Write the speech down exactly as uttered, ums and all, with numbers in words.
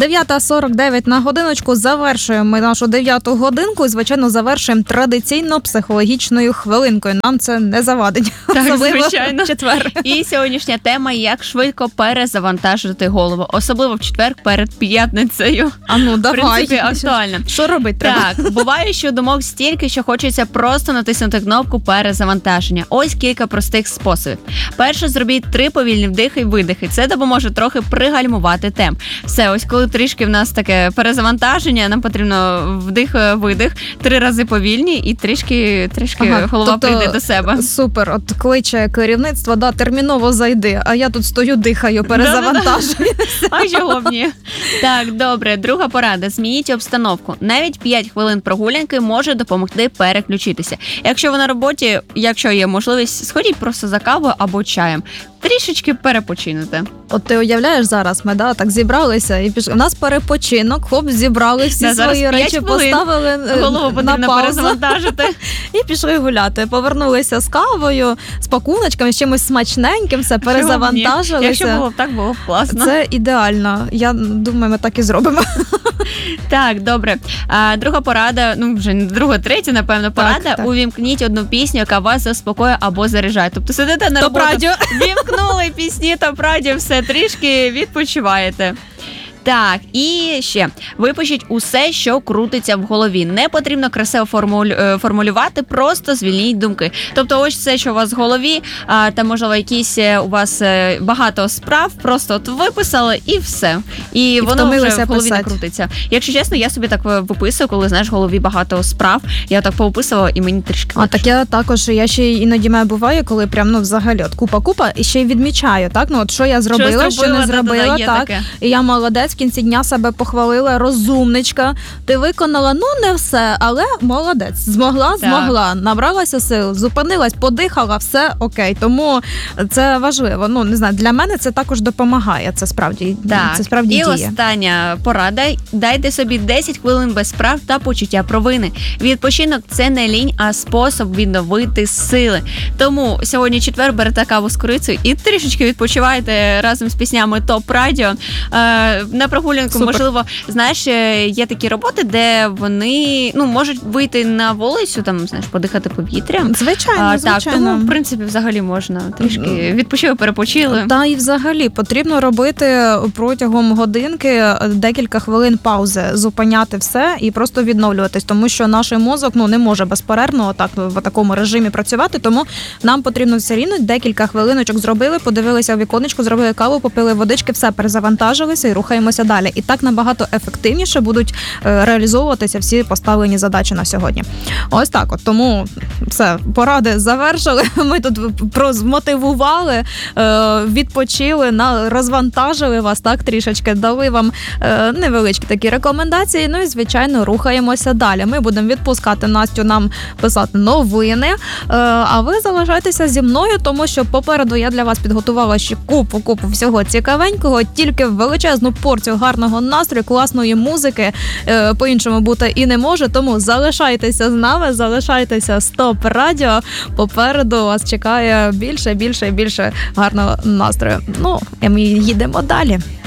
дев'ята сорок дев'ять на годиночку. Завершуємо ми нашу дев'яту годинку і, звичайно, завершуємо традиційно психологічною хвилинкою. Нам це не завадить. Так, звичайно. Четвер. І сьогоднішня тема – як швидко перезавантажити голову. Особливо в четвер перед п'ятницею. А ну, давай. В принципі, актуально. Що робити треба? Так, буває, що думок стільки, що хочеться просто натиснути кнопку перезавантаження. Ось кілька простих способів. Перше, зробіть три повільні вдихи і видихи. Це допоможе трохи пригальмувати темп. Все, ось коли трішки в нас таке перезавантаження, нам потрібно вдих-видих, три рази повільні і трішки, трішки Ага, голова тобто, прийде до себе. Супер, от кличе керівництво, да, терміново зайди, а я тут стою, дихаю, перезавантажую. А чого б ні? Так, добре, друга порада. Змініть обстановку. Навіть п'ять хвилин прогулянки може допомогти переключитися. Якщо ви на роботі, якщо є можливість, сходіть просто за кавою або чаєм. Трішечки перепочинете. От ти уявляєш зараз, ми да, так зібралися і пішли. У нас перепочинок, хоп, зібрали всі Да, свої речі, поставили е, голову на потрібно паузу перезавантажити. і пішли гуляти. Повернулися з кавою, з пакуночками, з чимось смачненьким, все перезавантажилися. Якщо було б так, було б класно. Це ідеально. Я думаю, ми так і зробимо. Так, добре. А, друга порада, ну вже не друга, третя, напевно, порада. Так, так. Увімкніть одну пісню, яка вас заспокоює або заряджає. Тобто сидите на роботу, Топ-радіо. вімкнули пісні Топ-радіо, все, трішки відпочиваєте. Так, і ще, випишіть усе, що крутиться в голові. Не потрібно красиво формулю... формулювати, просто звільніть думки. Тобто ось все, що у вас в голові, а, там, можливо, якісь у вас багато справ, просто от виписали і все. І, і воно вже в голові писати. не крутиться. Якщо чесно, я собі так виписую, коли, знаєш, в голові багато справ, я так повиписувала і мені трішки А так я також, я ще іноді мене буває, коли прям, ну, взагалі, от купа-купа, і ще й відмічаю, так, ну, от що я зробила, що, що не зробила, да, да, так, таке. І я молодець, в кінці дня себе похвалила, розумничка, ти виконала, ну, не все, але молодець, змогла, так. змогла, набралася сил, зупинилась, подихала, все окей, тому це важливо, ну, не знаю, для мене це також допомагає, це справді, так. це справді і діє. І остання порада, дайте собі десять хвилин без справ та почуття провини. Відпочинок – це не лінь, а спосіб відновити сили. Тому сьогодні четвер, берете каву з корицею і трішечки відпочивайте разом з піснями Топ-радіо. На прогулянку, Супер. Можливо, знаєш, є такі роботи, де вони, ну, можуть вийти на вулицю, там, знаєш, подихати повітрям. Звичайно, а, звичайно. Так, тому, в принципі, взагалі можна трішки відпочили, перепочили. Та і взагалі потрібно робити протягом годинки декілька хвилин паузи, зупиняти все і просто відновлюватись, тому що наш мозок, ну, не може безперервно так в такому режимі працювати, тому нам потрібно все рівно декілька хвилиночок зробили, подивилися в віконечко, зробили каву, попили водички, все, перезавантажилися і рухаємося далі. І так набагато ефективніше будуть реалізовуватися всі поставлені задачі на сьогодні. Ось так от. Тому все, поради завершили. Ми тут змотивували, відпочили, розвантажили вас, так, трішечки, дали вам невеличкі такі рекомендації. Ну і, звичайно, рухаємося далі. Ми будемо відпускати Настю нам писати новини, а ви залишайтеся зі мною, тому що попереду я для вас підготувала ще купу-купу всього цікавенького, тільки величезну порцію гарного настрою, класної музики, по-іншому бути і не може, тому залишайтеся з нами, залишайтеся з Топ-радіо, попереду вас чекає більше, більше і більше гарного настрою. Ну, і ми їдемо далі.